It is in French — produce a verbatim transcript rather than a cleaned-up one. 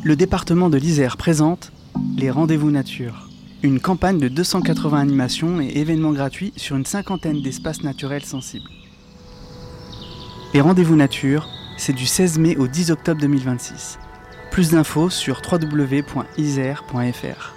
Le département de l'Isère présente les Rendez-vous Nature, une campagne de deux cent quatre-vingts animations et événements gratuits sur une cinquantaine d'espaces naturels sensibles. Les Rendez-vous Nature, c'est du seize mai au dix octobre deux mille vingt-six. Plus d'infos sur w w w point isère point f r.